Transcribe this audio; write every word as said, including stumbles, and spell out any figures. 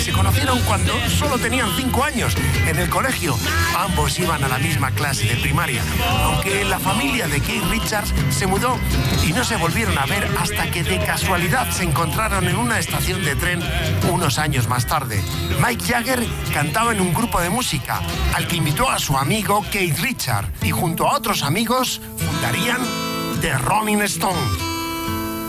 Se conocieron cuando solo tenían cinco años en el colegio. Ambos iban a la misma clase de primaria, aunque la familia de Keith Richards se mudó y no se volvieron a ver hasta que de casualidad se encontraron en una estación de tren unos años más tarde. Mick Jagger cantaba en un grupo de música al que invitó a su amigo Keith Richards y junto a otros amigos fundarían The Rolling Stones.